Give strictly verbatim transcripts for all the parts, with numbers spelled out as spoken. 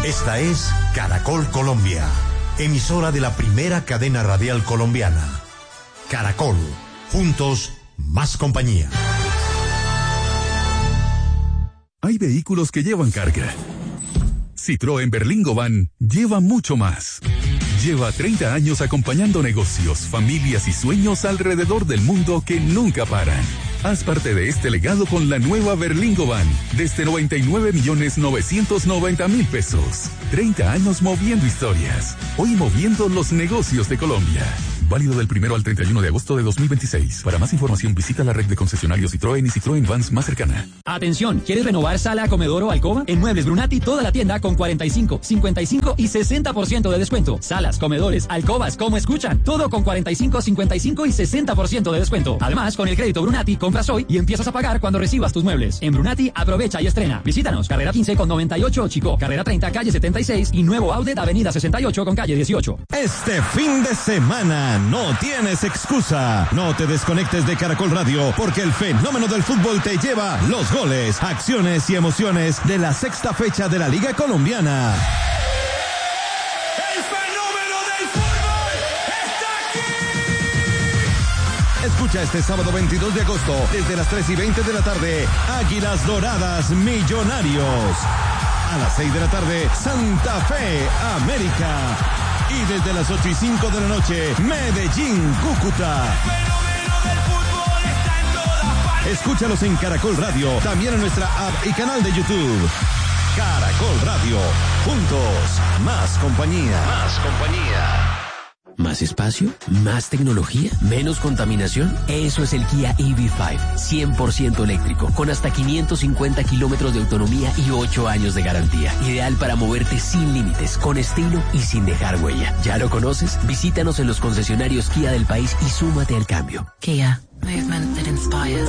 Esta es Caracol Colombia, emisora de la primera cadena radial colombiana. Caracol, juntos, más compañía. Hay vehículos que llevan carga. Citroën Berlingo Van lleva mucho más. Lleva treinta años acompañando negocios, familias y sueños alrededor del mundo que nunca paran. Haz parte de este legado con la nueva Berlingo Van, desde noventa y nueve millones novecientos noventa mil pesos. treinta años moviendo historias. Hoy moviendo los negocios de Colombia. Válido del primero al treinta y uno de agosto de dos mil veintiséis. Para más información visita la red de concesionarios Citroën y Citroën Vans más cercana. Atención, ¿quieres renovar sala, comedor o alcoba? En Muebles Brunati toda la tienda con cuarenta y cinco, cincuenta y cinco y sesenta por ciento de descuento. Salas, comedores, alcobas, como escuchan. Todo con cuarenta y cinco, cincuenta y cinco y sesenta por ciento de descuento. Además, con el crédito Brunati compras hoy y empiezas a pagar cuando recibas tus muebles. En Brunati aprovecha y estrena. Visítanos, carrera quince con noventa y ocho Chico, carrera treinta calle setenta y seis y nuevo outlet avenida sesenta y ocho con calle dieciocho. Este fin de semana no tienes excusa. No te desconectes de Caracol Radio porque el fenómeno del fútbol te lleva los goles, acciones y emociones de la sexta fecha de la Liga Colombiana. ¡El fenómeno del fútbol está aquí! Escucha este sábado veintidós de agosto desde las tres y veinte de la tarde Águilas Doradas Millonarios. A las seis de la tarde Santa Fe América. Y desde las ocho y cinco de la noche, Medellín, Cúcuta. El fenómeno del fútbol está en todas partes. Escúchalos en Caracol Radio, también en nuestra app y canal de YouTube. Caracol Radio, juntos, más compañía. Más compañía. ¿Más espacio? ¿Más tecnología? ¿Menos contaminación? Eso es el Kia E V cinco, cien por ciento eléctrico, con hasta quinientos cincuenta kilómetros de autonomía y ocho años de garantía. Ideal para moverte sin límites, con estilo y sin dejar huella. ¿Ya lo conoces? Visítanos en los concesionarios Kia del país y súmate al cambio. Kia, movement that inspires.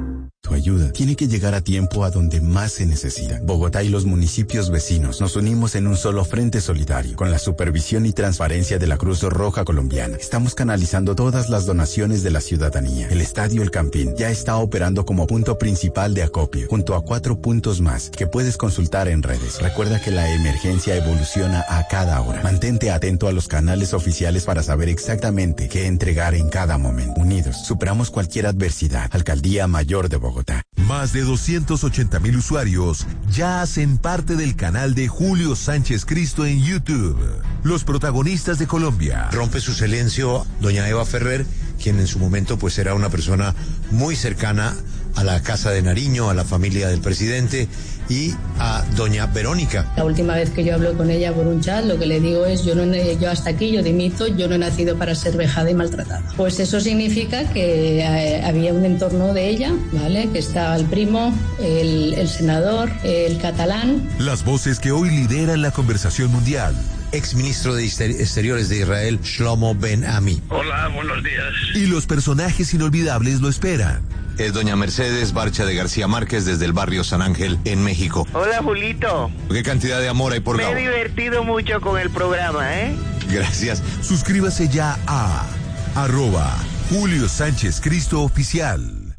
Tu ayuda tiene que llegar a tiempo a donde más se necesita. Bogotá y los municipios vecinos nos unimos en un solo frente solidario. Con la supervisión y transparencia de la Cruz Roja Colombiana, estamos canalizando todas las donaciones de la ciudadanía. El Estadio El Campín ya está operando como punto principal de acopio, junto a cuatro puntos más que puedes consultar en redes. Recuerda que la emergencia evoluciona a cada hora. Mantente atento a los canales oficiales para saber exactamente qué entregar en cada momento. Unidos, superamos cualquier adversidad. Alcaldía Mayor de Bogotá. Más de doscientos ochenta mil usuarios ya hacen parte del canal de Julio Sánchez Cristo en YouTube. Los protagonistas de Colombia. Rompe su silencio doña Eva Ferrer, quien en su momento pues era una persona muy cercana a la Casa de Nariño, a la familia del presidente, y a doña Verónica. La última vez que yo hablo con ella por un chat, lo que le digo es, yo no yo hasta aquí, yo dimito, yo no he nacido para ser vejada y maltratada. Pues eso significa que eh, había un entorno de ella, ¿vale? Que estaba el primo, el, el senador, el catalán. Las voces que hoy lideran la conversación mundial. Exministro de Exteriores de Israel, Shlomo Ben Ami. Hola, buenos días. Y los personajes inolvidables lo esperan. Es doña Mercedes Barcha de García Márquez desde el barrio San Ángel en México. Hola, Julito. ¿Qué cantidad de amor hay por Gabo? Me he divertido mucho con el programa, ¿eh? Gracias. Suscríbase ya a arroba Julio Sánchez Cristo Oficial.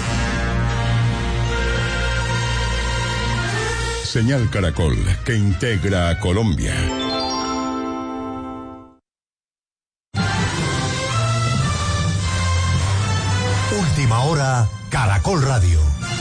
Señal Caracol, que integra a Colombia. Última hora, Caracol Radio.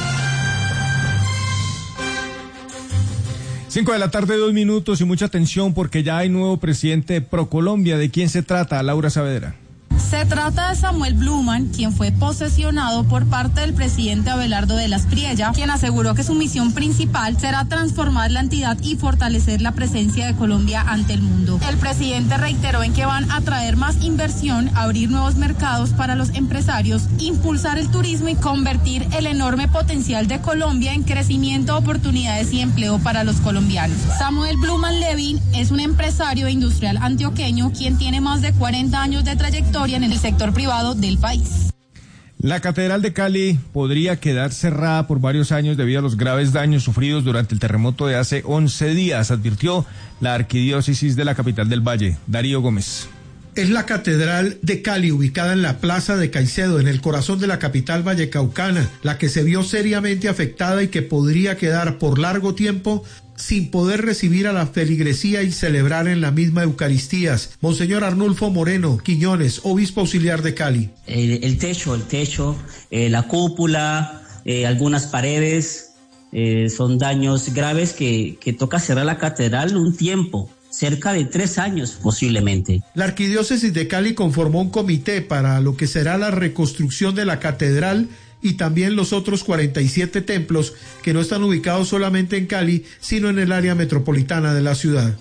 Cinco de la tarde, dos minutos y mucha atención porque ya hay nuevo presidente de ProColombia. ¿De quién se trata, Laura Saavedra? Se trata de Samuel Bluman, quien fue posesionado por parte del presidente Abelardo de las Priella, quien aseguró que su misión principal será transformar la entidad y fortalecer la presencia de Colombia ante el mundo. El presidente reiteró en que van a traer más inversión, abrir nuevos mercados para los empresarios, impulsar el turismo y convertir el enorme potencial de Colombia en crecimiento, oportunidades y empleo para los colombianos. Samuel Bluman Levin es un empresario industrial antioqueño quien tiene más de cuarenta años de trayectoria en el sector privado del país. La Catedral de Cali podría quedar cerrada por varios años debido a los graves daños sufridos durante el terremoto de hace once días, advirtió la arquidiócesis de la capital del Valle. Darío Gómez. es la Catedral de Cali, ubicada en la Plaza de Caicedo, en el corazón de la capital vallecaucana, la que se vio seriamente afectada y que podría quedar por largo tiempo sin poder recibir a la feligresía y celebrar en la misma Eucaristías. Monseñor Arnulfo Moreno Quiñones, obispo auxiliar de Cali. El, el techo, el techo, eh, la cúpula, eh, algunas paredes, eh, son daños graves que, que toca cerrar la catedral un tiempo. Cerca de tres años posiblemente. La Arquidiócesis de Cali conformó un comité para lo que será la reconstrucción de la catedral y también los otros cuarenta y siete templos que no están ubicados solamente en Cali, sino en el área metropolitana de la ciudad.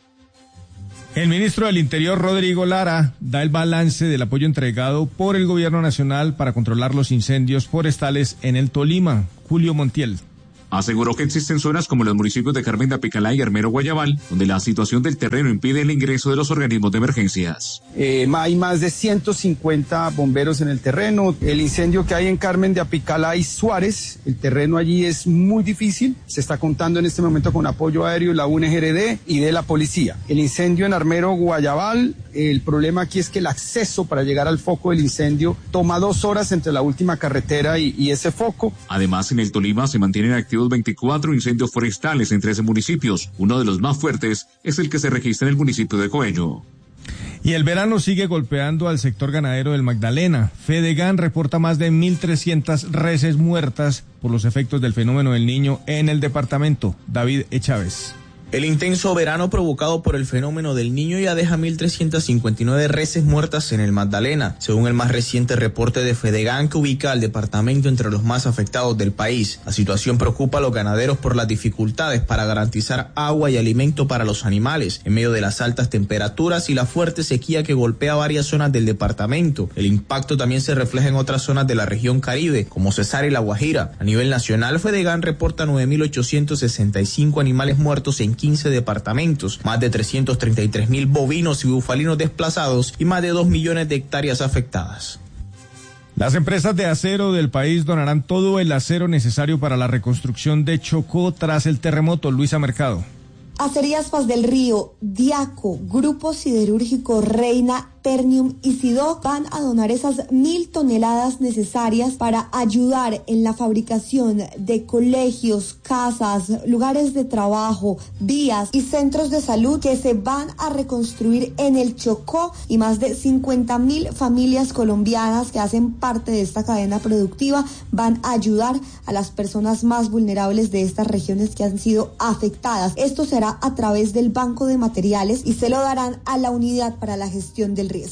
El ministro del Interior, Rodrigo Lara, da el balance del apoyo entregado por el gobierno nacional para controlar los incendios forestales en el Tolima. Julio Montiel. Aseguró que existen zonas como los municipios de Carmen de Apicalá y Armero Guayabal, donde la situación del terreno impide el ingreso de los organismos de emergencias. Eh, hay más de ciento cincuenta bomberos en el terreno. El incendio que hay en Carmen de Apicalá y Suárez, el terreno allí es muy difícil. Se está contando en este momento con apoyo aéreo de la U N G R D y de la policía. El incendio en Armero Guayabal, el problema aquí es que el acceso para llegar al foco del incendio toma dos horas entre la última carretera y, y ese foco. Además, en el Tolima se mantienen activos veinticuatro incendios forestales en trece municipios. Uno de los más fuertes es el que se registra en el municipio de Coello. Y el verano sigue golpeando al sector ganadero del Magdalena. Fedegan reporta más de mil trescientas reses muertas por los efectos del fenómeno del Niño en el departamento. David E. Chávez. El intenso verano provocado por el fenómeno del Niño ya deja mil trescientas cincuenta y nueve reses muertas en el Magdalena, según el más reciente reporte de Fedegan, que ubica al departamento entre los más afectados del país. La situación preocupa a los ganaderos por las dificultades para garantizar agua y alimento para los animales, en medio de las altas temperaturas y la fuerte sequía que golpea varias zonas del departamento. El impacto también se refleja en otras zonas de la región Caribe, como Cesar y La Guajira. A nivel nacional, Fedegan reporta nueve mil ochocientos sesenta y cinco animales muertos en quince departamentos, más de trescientos treinta y tres mil bovinos y bufalinos desplazados y más de dos millones de hectáreas afectadas. Las empresas de acero del país donarán todo el acero necesario para la reconstrucción de Chocó tras el terremoto. Luisa Mercado. Acerías Paz del Río, Diaco, Grupo Siderúrgico Reina, Ternium y Sidoc van a donar esas mil toneladas necesarias para ayudar en la fabricación de colegios, casas, lugares de trabajo, vías y centros de salud que se van a reconstruir en el Chocó, y más de cincuenta mil familias colombianas que hacen parte de esta cadena productiva van a ayudar a las personas más vulnerables de estas regiones que han sido afectadas. Esto será a través del Banco de Materiales y se lo darán a la Unidad para la Gestión del Riesgo.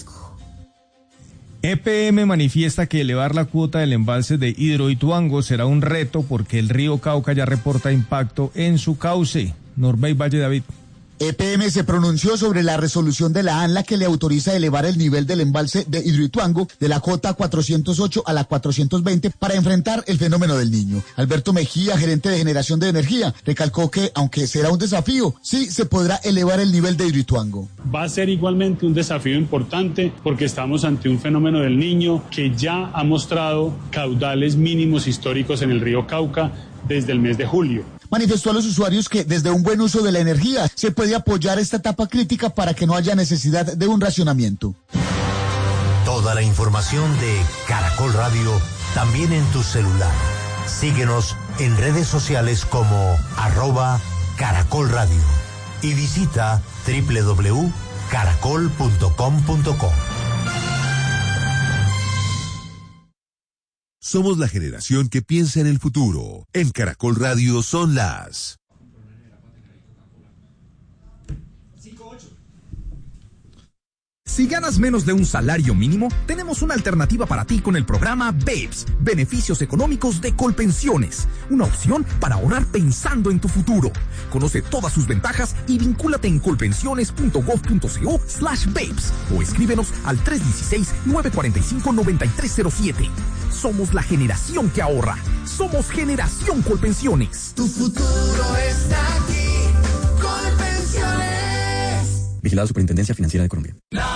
E P M manifiesta que elevar la cuota del embalse de Hidroituango será un reto porque el río Cauca ya reporta impacto en su cauce. Norbey Valle David. E P M se pronunció sobre la resolución de la ANLA que le autoriza elevar el nivel del embalse de Hidroituango de la cota cuatrocientos ocho a la cuatrocientos veinte para enfrentar el fenómeno del Niño. Alberto Mejía, gerente de generación de energía, recalcó que, aunque será un desafío, sí se podrá elevar el nivel de Hidroituango. Va a ser igualmente un desafío importante porque estamos ante un fenómeno del Niño que ya ha mostrado caudales mínimos históricos en el río Cauca desde el mes de julio. Manifestó a los usuarios que desde un buen uso de la energía se puede apoyar esta etapa crítica para que no haya necesidad de un racionamiento. Toda la información de Caracol Radio también en tu celular. Síguenos en redes sociales como arroba Caracol Radio y visita doble u doble u doble u punto caracol punto com punto co. Somos la generación que piensa en el futuro. En Caracol Radio son las... Si ganas menos de un salario mínimo, tenemos una alternativa para ti con el programa BEPS, Beneficios Económicos de Colpensiones, una opción para ahorrar pensando en tu futuro. Conoce todas sus ventajas y vincúlate en colpensiones punto gov punto co slash BEPS o escríbenos al tres uno seis, nueve cuatro cinco, nueve tres cero siete. Somos la generación que ahorra. Somos Generación Colpensiones. Tu futuro está aquí. Colpensiones. Vigilado Superintendencia Financiera de Colombia.